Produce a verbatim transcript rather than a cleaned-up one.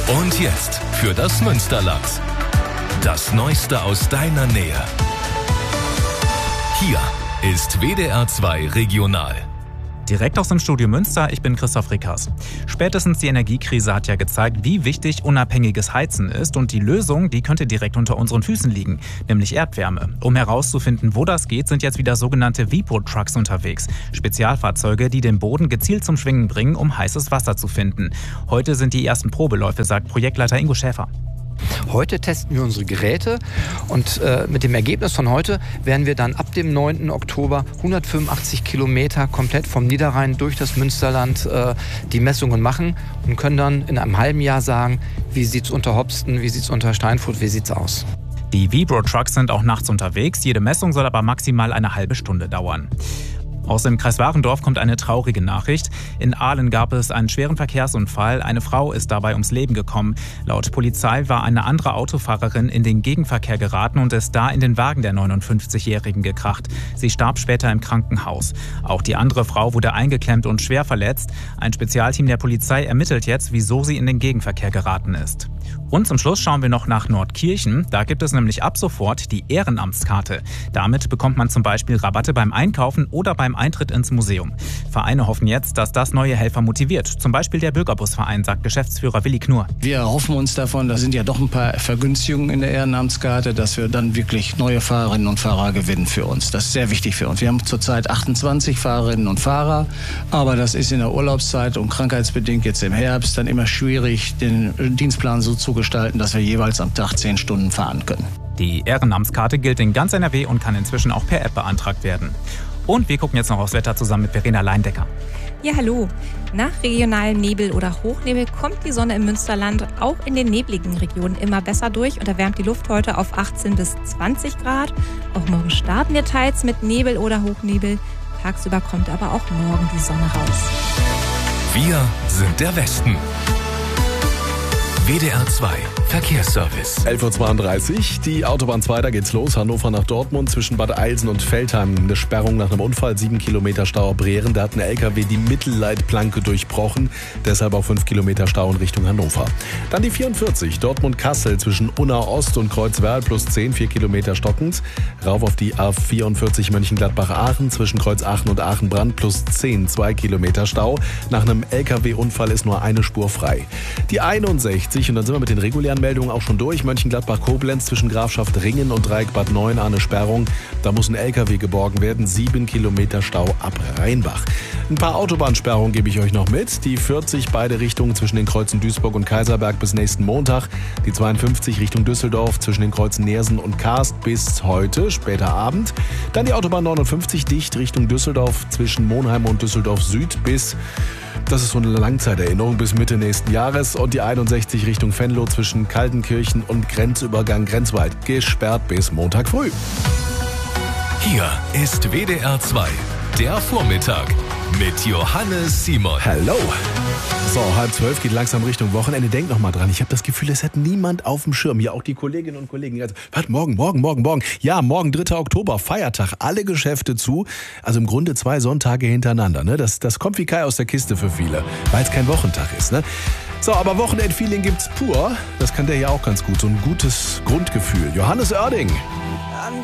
Und jetzt für das Münsterland. Das Neueste aus deiner Nähe. Hier ist W D R zwei Regional. Direkt aus dem Studio Münster, ich bin Christoph Rickers. Spätestens die Energiekrise hat ja gezeigt, wie wichtig unabhängiges Heizen ist, und die Lösung, die könnte direkt unter unseren Füßen liegen, nämlich Erdwärme. Um herauszufinden, wo das geht, sind jetzt wieder sogenannte Vipro-Trucks unterwegs. Spezialfahrzeuge, die den Boden gezielt zum Schwingen bringen, um heißes Wasser zu finden. Heute sind die ersten Probeläufe, sagt Projektleiter Ingo Schäfer. Heute testen wir unsere Geräte und äh, mit dem Ergebnis von heute werden wir dann ab dem neunten Oktober hundertfünfundachtzig Kilometer komplett vom Niederrhein durch das Münsterland äh, die Messungen machen und können dann in einem halben Jahr sagen, wie sieht es unter Hopsten, wie sieht es unter Steinfurt, wie sieht es aus. Die Vipro-Trucks sind auch nachts unterwegs, jede Messung soll aber maximal eine halbe Stunde dauern. Aus dem Kreis Warendorf kommt eine traurige Nachricht. In Ahlen gab es einen schweren Verkehrsunfall. Eine Frau ist dabei ums Leben gekommen. Laut Polizei war eine andere Autofahrerin in den Gegenverkehr geraten und ist da in den Wagen der neunundfünfzigjährigen gekracht. Sie starb später im Krankenhaus. Auch die andere Frau wurde eingeklemmt und schwer verletzt. Ein Spezialteam der Polizei ermittelt jetzt, wieso sie in den Gegenverkehr geraten ist. Und zum Schluss schauen wir noch nach Nordkirchen. Da gibt es nämlich ab sofort die Ehrenamtskarte. Damit bekommt man zum Beispiel Rabatte beim Einkaufen oder beim Eintritt ins Museum. Vereine hoffen jetzt, dass das neue Helfer motiviert. Zum Beispiel der Bürgerbusverein, sagt Geschäftsführer Willi Knurr. Wir erhoffen uns davon, da sind ja doch ein paar Vergünstigungen in der Ehrenamtskarte, dass wir dann wirklich neue Fahrerinnen und Fahrer gewinnen für uns. Das ist sehr wichtig für uns. Wir haben zurzeit achtundzwanzig Fahrerinnen und Fahrer, aber das ist in der Urlaubszeit und krankheitsbedingt jetzt im Herbst dann immer schwierig, den Dienstplan so zu gestalten, dass wir jeweils am Tag zehn Stunden fahren können. Die Ehrenamtskarte gilt in ganz N R W und kann inzwischen auch per App beantragt werden. Und wir gucken jetzt noch aufs Wetter zusammen mit Verena Leindecker. Ja, hallo. Nach regionalem Nebel oder Hochnebel kommt die Sonne im Münsterland auch in den nebligen Regionen immer besser durch und erwärmt die Luft heute auf achtzehn bis zwanzig Grad. Auch morgen starten wir teils mit Nebel oder Hochnebel. Tagsüber kommt aber auch morgen die Sonne raus. Wir sind der Westen. W D R zwei Verkehrsservice. elf Uhr zweiunddreißig, die Autobahn zwei, da geht's los. Hannover nach Dortmund zwischen Bad Eilsen und Veltheim. Eine Sperrung nach einem Unfall, sieben Kilometer Stau ab Brehren. Da hat ein L K W die Mittelleitplanke durchbrochen. Deshalb auch fünf Kilometer Stau in Richtung Hannover. Dann die vierundvierzig, Dortmund-Kassel zwischen Unna Ost und Kreuzwerl plus zehn, vier Kilometer stockend. Rauf auf die A vierundvierzig Mönchengladbach-Aachen zwischen Kreuzaachen und Aachen-Brand plus zehn, zwei Kilometer Stau. Nach einem L K W-Unfall ist nur eine Spur frei. Die einundsechzig, und dann sind wir mit den regulären Meldungen auch schon durch. Mönchengladbach-Koblenz zwischen Grafschaft Ringen und Dreieck Bad Neuenahr eine Sperrung. Da muss ein L K W geborgen werden. Sieben Kilometer Stau ab Rheinbach. Ein paar Autobahnsperrungen gebe ich euch noch mit. Die vierzig, beide Richtungen zwischen den Kreuzen Duisburg und Kaiserberg bis nächsten Montag. Die zweiundfünfzig Richtung Düsseldorf zwischen den Kreuzen Neersen und Karst bis heute, später Abend. Dann die Autobahn neunundfünfzig dicht Richtung Düsseldorf zwischen Monheim und Düsseldorf Süd bis... Das ist so eine Langzeiterinnerung bis Mitte nächsten Jahres. Und die einundsechzig Richtung Venlo zwischen Kaltenkirchen und Grenzübergang Grenzwald gesperrt bis Montag früh. Hier ist W D R zwei, der Vormittag mit Johannes Simon. Hello. So, halb zwölf geht langsam Richtung Wochenende. Denkt noch mal dran, ich habe das Gefühl, es hat niemand auf dem Schirm. Ja, auch die Kolleginnen und Kollegen. Also, warte, morgen, morgen, morgen, morgen. Ja, morgen, dritter Oktober, Feiertag, alle Geschäfte zu. Also im Grunde zwei Sonntage hintereinander. Ne? Das, das kommt wie Kai aus der Kiste für viele, weil es kein Wochentag ist. Ne? So, aber Wochenendfeeling gibt's pur. Das kann der ja auch ganz gut. So ein gutes Grundgefühl. Johannes Oerding.